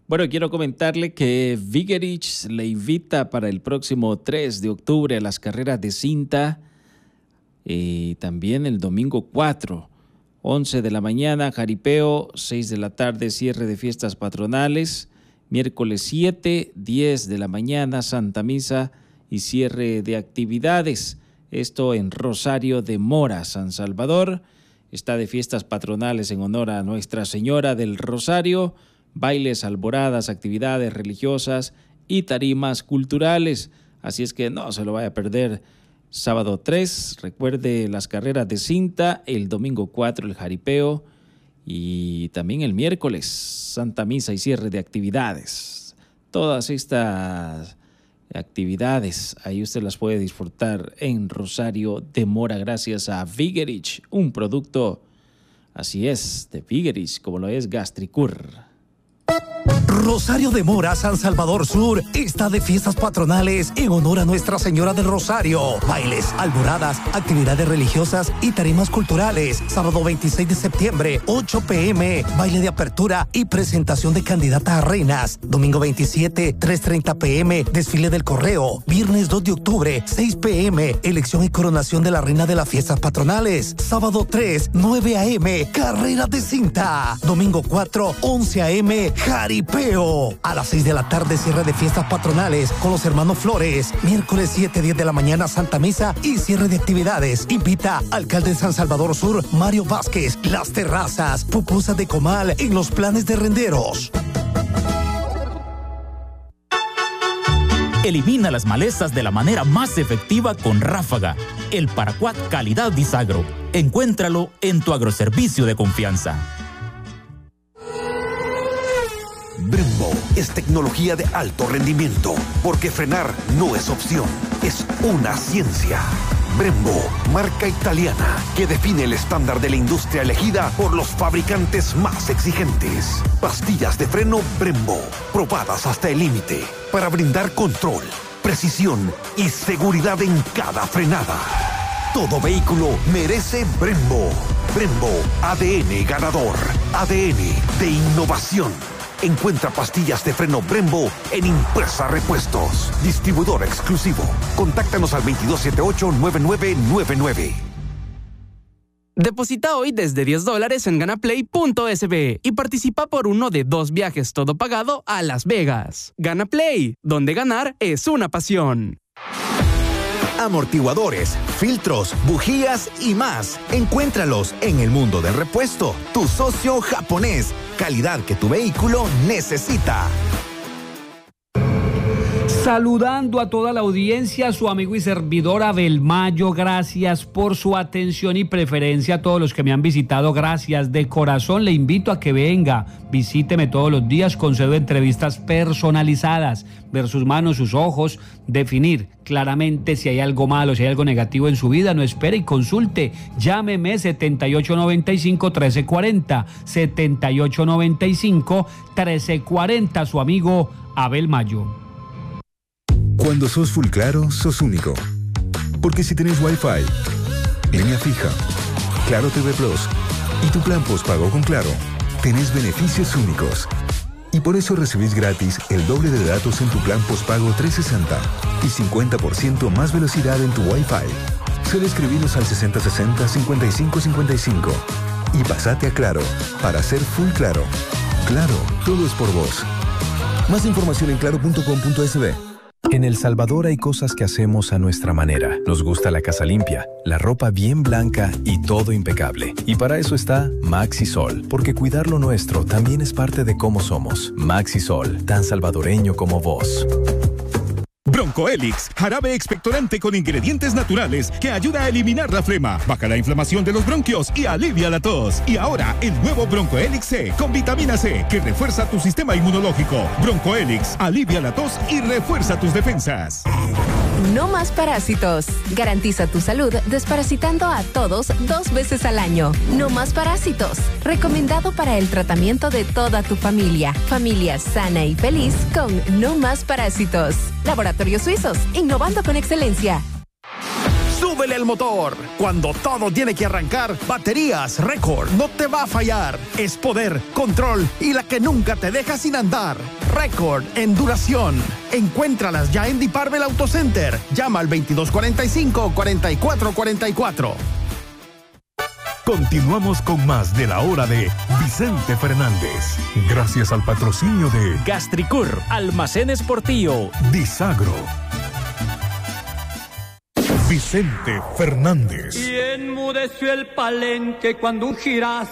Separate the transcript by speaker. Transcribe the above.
Speaker 1: Bueno, quiero comentarle que Vigerich le invita para el próximo 3 de octubre a las carreras de cinta y también el domingo 4, 11 de la mañana, jaripeo, 6 de la tarde, cierre de fiestas patronales, miércoles 7, 10 de la mañana, Santa Misa y cierre de actividades. Esto en Rosario de Mora, San Salvador. Está de fiestas patronales en honor a Nuestra Señora del Rosario, bailes, alboradas, actividades religiosas y tarimas culturales. Así es que no se lo vaya a perder. Sábado 3, recuerde las carreras de cinta, el domingo 4 el jaripeo y también el miércoles Santa Misa y cierre de actividades. Todas estas actividades, ahí usted las puede disfrutar en Rosario de Mora gracias a Vigerich, un producto, así es, de Vigerich, como lo es Gastricur.
Speaker 2: Rosario de Mora, San Salvador Sur, está de fiestas patronales en honor a Nuestra Señora del Rosario. Bailes, alboradas, actividades religiosas y tarimas culturales. Sábado 26 de septiembre, 8 p.m., baile de apertura y presentación de candidata a reinas. Domingo 27, 3:30 p.m., desfile del correo. Viernes 2 de octubre, 6 p.m., elección y coronación de la reina de las fiestas patronales. Sábado 3, 9 a.m., carrera de cinta. Domingo 4, 11 a.m., jaripeo. A las 6 de la tarde, cierre de fiestas patronales con los hermanos Flores. Miércoles 7, 10 de la mañana, Santa Misa y cierre de actividades. Invita alcalde de San Salvador Sur, Mario Vázquez. Las terrazas, pupusas de comal en los planes de renderos.
Speaker 3: Elimina las malezas de la manera más efectiva con Ráfaga, el paraquat calidad Disagro. Encuéntralo en tu agroservicio de confianza.
Speaker 4: Brembo es tecnología de alto rendimiento, porque frenar no es opción, es una ciencia. Brembo, marca italiana que define el estándar de la industria elegida por los fabricantes más exigentes. Pastillas de freno Brembo, probadas hasta el límite, para brindar control, precisión y seguridad en cada frenada. Todo vehículo merece Brembo. Brembo, ADN ganador, ADN de innovación. Encuentra pastillas de freno Brembo en Impresa Repuestos. Distribuidor exclusivo. Contáctanos al 2278-9999.
Speaker 5: Deposita hoy desde $10 en ganaplay.sb y participa por uno de 2 viajes todo pagado a Las Vegas. Ganaplay, donde ganar es una pasión.
Speaker 6: Amortiguadores, filtros, bujías y más. Encuéntralos en el mundo del repuesto, tu socio japonés. Calidad que tu vehículo necesita.
Speaker 7: Saludando a toda la audiencia, su amigo y servidor Abel Mayo, gracias por su atención y preferencia. A todos los que me han visitado, gracias de corazón. Le invito a que venga, visíteme todos los días, concedo entrevistas personalizadas, ver sus manos, sus ojos, definir claramente si hay algo malo, si hay algo negativo en su vida. No espere y consulte, llámeme 7895-1340, 7895-1340, su amigo Abel Mayo.
Speaker 8: Cuando sos full claro, sos único. Porque si tenés Wi-Fi, línea fija, Claro TV Plus y tu plan postpago con Claro, tenés beneficios únicos. Y por eso recibís gratis el doble de datos en tu plan postpago 360 y 50% más velocidad en tu Wi-Fi. Solo escribinos al 6060-5555 y pasate a Claro para ser full claro. Claro, todo es por vos. Más información en claro.com.sb.
Speaker 9: En El Salvador hay cosas que hacemos a nuestra manera. Nos gusta la casa limpia, la ropa bien blanca y todo impecable. Y para eso está Maxisol, porque cuidar lo nuestro también es parte de cómo somos. Maxisol, tan salvadoreño como vos.
Speaker 10: Broncoelix, jarabe expectorante con ingredientes naturales que ayuda a eliminar la flema, baja la inflamación de los bronquios y alivia la tos. Y ahora, el nuevo Broncoelix C con vitamina C que refuerza tu sistema inmunológico. Broncoelix, alivia la tos y refuerza tus defensas.
Speaker 11: No más parásitos. Garantiza tu salud desparasitando a todos 2 veces al año. No más parásitos. Recomendado para el tratamiento de toda tu familia. Familia sana y feliz con No más parásitos. Laboratorios Suizos, innovando con excelencia.
Speaker 4: Sube
Speaker 12: súbele el motor. Cuando todo tiene que arrancar, Baterías Record no te va a fallar. Es poder, control y la que nunca te deja sin andar. Record en duración. Encuéntralas ya en Diparvel Auto Center. Llama al 2245-4444.
Speaker 13: Continuamos con más de la hora de Vicente Fernández. Gracias al patrocinio de
Speaker 3: Gastricur, Almacenes Portillo,
Speaker 13: Disagro. Vicente Fernández.
Speaker 14: Y enmudeció el palenque cuando un jirazo